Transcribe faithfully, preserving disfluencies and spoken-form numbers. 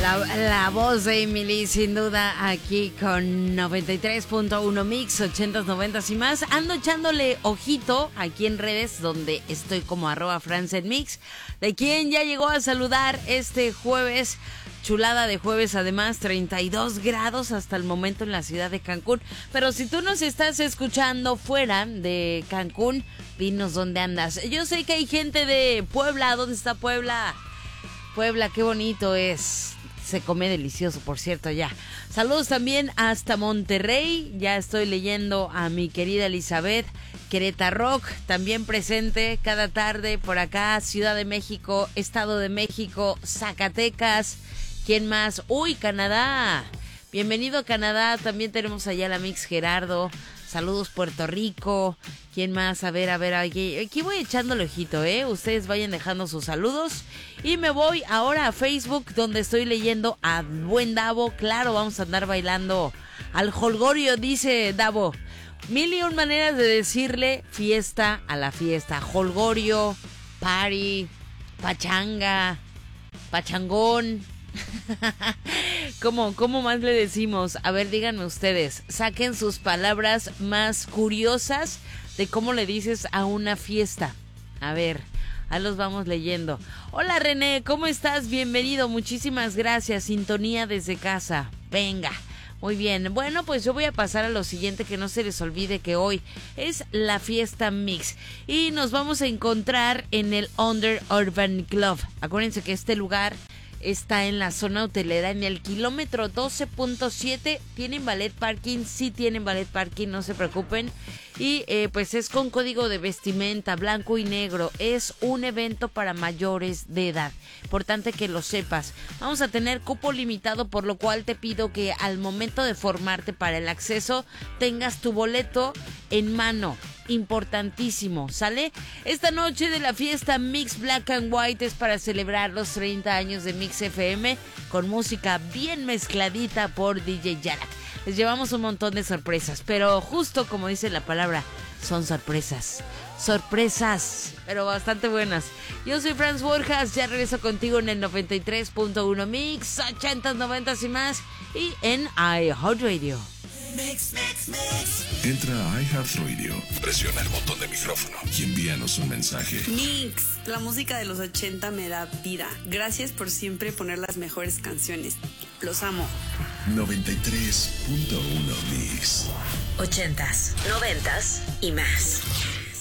La, la voz de Emily, sin duda, aquí con noventa y tres punto uno Mix, ochentas, noventas y más. Ando echándole ojito aquí en redes, donde estoy como arroba francenmix, de quien ya llegó a saludar este jueves. Chulada de jueves, además, treinta y dos grados hasta el momento en la ciudad de Cancún. Pero si tú nos estás escuchando fuera de Cancún, dinos dónde andas. Yo sé que hay gente de Puebla. ¿Dónde está Puebla? Puebla, qué bonito es. Se come delicioso, por cierto, ya. Saludos también hasta Monterrey. Ya estoy leyendo a mi querida Elizabeth. Querétaro Rock, también presente cada tarde por acá. Ciudad de México, Estado de México, Zacatecas. ¿Quién más? ¡Uy, Canadá! Bienvenido a Canadá. También tenemos allá a la Mix Gerardo. Saludos Puerto Rico. ¿Quién más? A ver, a ver, aquí, aquí voy echándole ojito, ¿eh? Ustedes vayan dejando sus saludos. Y me voy ahora a Facebook, donde estoy leyendo a buen Davo. Claro, vamos a andar bailando al jolgorio, dice Davo. Mil y un maneras de decirle fiesta a la fiesta. Jolgorio, party, pachanga, pachangón. ¿Cómo, ¿Cómo más le decimos? A ver, díganme ustedes. Saquen sus palabras más curiosas de cómo le dices a una fiesta. A ver, ahí los vamos leyendo. Hola René, ¿cómo estás? Bienvenido, muchísimas gracias. Sintonía desde casa. Venga. Muy bien, bueno, pues yo voy a pasar a lo siguiente, que no se les olvide que hoy es la fiesta Mix y nos vamos a encontrar en el Under Urban Club. Acuérdense que este lugar está en la zona hotelera, en el kilómetro doce punto siete. Tienen ballet parking, sí tienen ballet parking, no se preocupen. Y eh, pues es con código de vestimenta blanco y negro. Es un evento para mayores de edad. Importante que lo sepas. Vamos a tener cupo limitado, por lo cual te pido que al momento de formarte para el acceso tengas tu boleto en mano. Importantísimo, ¿sale? Esta noche de la fiesta Mix Black and White es para celebrar los treinta años de Mix F M con música bien mezcladita por D J Yarak. Les llevamos un montón de sorpresas, pero justo como dice la palabra, son sorpresas. Sorpresas, pero bastante buenas. Yo soy Franz Borjas, ya regreso contigo en el noventa y tres punto uno Mix, ochentas, noventas y más, y en iHeartRadio. Mix, mix, mix. Entra a iHeartRadio, presiona el botón de micrófono y envíanos un mensaje. Mix, la música de los ochenta me da vida. Gracias por siempre poner las mejores canciones. Los amo. noventa y tres punto uno Mix. Ochentas, noventas y más.